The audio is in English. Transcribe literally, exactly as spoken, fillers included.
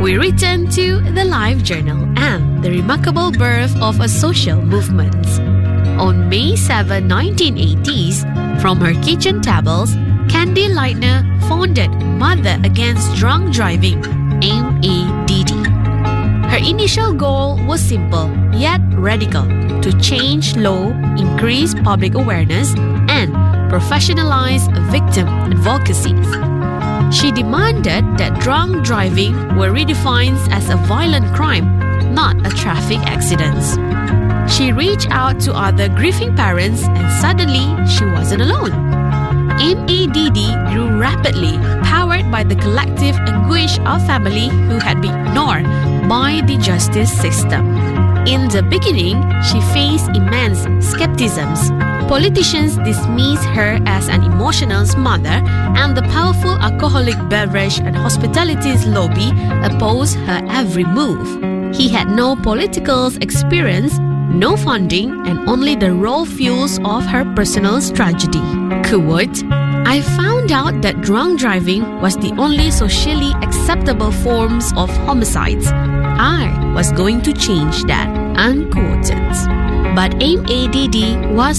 we return to the Life Journal and the remarkable birth of a social movement. On May seventh, nineteen eighties, from her kitchen tables, Candy Lightner founded Mother Against Drunk Driving, M A D D. Her initial goal was simple yet radical: to change law, increase public awareness, and professionalize victim advocacy. She demanded that drunk driving were redefined as a violent crime, not a traffic accident. She reached out to other grieving parents, and suddenly she wasn't alone. M A D D grew rapidly, powered by the collective anguish of family who had been ignored by the justice system. In the beginning, she faced immense skepticism. Politicians dismissed her as an emotional mother, and the powerful alcoholic beverage and hospitalities lobby opposed her every move. He had no political experience, no funding, and only the raw fuels of her personal tragedy. Quote, "I found out that drunk driving was the only socially acceptable forms of homicides. I was going to change that," unquoted. But M A D D was